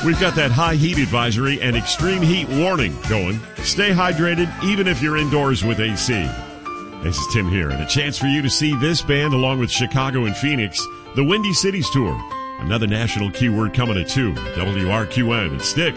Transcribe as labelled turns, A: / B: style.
A: We've got that high heat advisory and extreme heat warning going. Stay hydrated even if you're indoors with AC. This is Tim here, and a chance for you to see this band along with Chicago and Phoenix, the Windy Cities Tour. Another national keyword coming at 2, WRQN. And stick